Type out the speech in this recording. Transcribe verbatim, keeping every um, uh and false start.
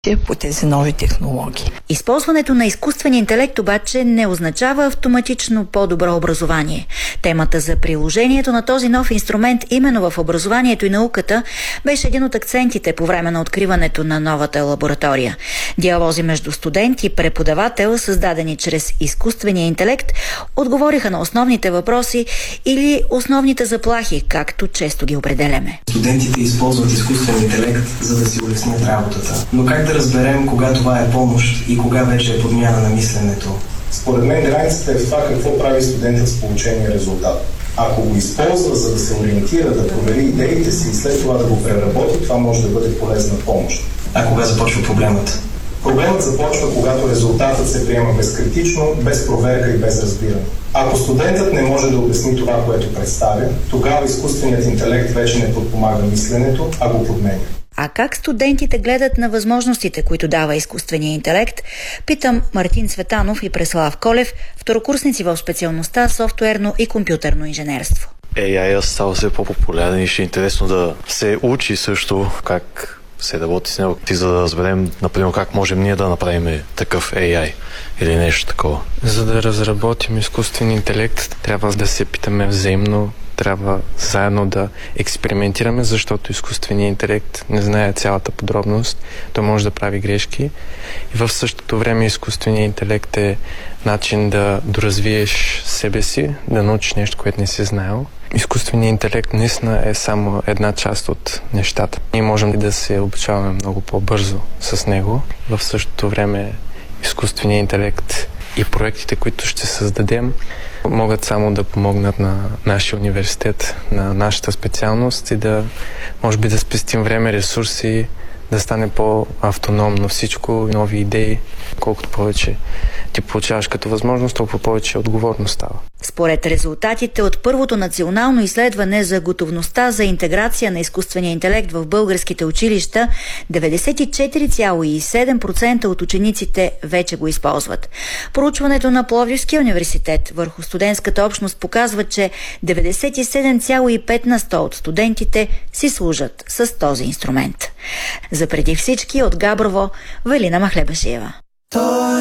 по тези нови технологии. Използването на изкуствения интелект обаче не означава автоматично по-добро образование. Темата за приложението на този нов инструмент именно в образованието и науката беше един от акцентите по време на откриването на новата лаборатория. Диалози между студент и преподавател, създадени чрез изкуствения интелект, отговориха на основните въпроси или основните заплахи, както често ги определяме. Студентите използват изкуствен интелект, за да си улеснят работата. Но как да разберем кога това е помощ и кога вече е подмяна на мисленето? Според мен границата е в това какво прави студентът с получения резултат. Ако го използва, за да се ориентира, да провери идеите си и след това да го преработи, това може да бъде полезна помощ. А кога започва проблемът? Проблемът започва, когато резултатът се приема безкритично, без проверка и без разбиране. Ако студентът не може да обясни това, което представя, тогава изкуственият интелект вече не подпомага мисленето, а го подменя. А как студентите гледат на възможностите, които дава изкуствения интелект? Питам Мартин Цветанов и Преслав Колев, второкурсници в специалността софтуерно и компютърно инженерство. ей ай става все по-популярен и ще е интересно да се учи също как се работи с него, за да разберем, например, как можем ние да направим такъв ей ай или нещо такова. За да разработим изкуствен интелект, трябва да се питаме взаимно, трябва заедно да експериментираме, защото изкуственият интелект не знае цялата подробност, той може да прави грешки и в същото време изкуственият интелект е начин да доразвиеш себе си, да научиш нещо, което не си знаел. Изкуственият интелект наистина е само една част от нещата. Ние можем да се обучаваме много по-бързо с него. В същото време изкуственият интелект и проектите, които ще създадем, могат само да помогнат на нашия университет, на нашата специалност и да, може би, да спестим време, ресурси, да стане по-автономно всичко, нови идеи. Колкото повече ти получаваш като възможност, толкова повече отговорност става. Според резултатите от първото национално изследване за готовността за интеграция на изкуствения интелект в българските училища, деветдесет и четири цяло и седем процента от учениците вече го използват. Проучването на Пловдивския университет върху студентската общност показва, че деветдесет и седем цяло и пет на сто от студентите си служат с този инструмент. За преди всички от Габрово, Велина Махлебашиева.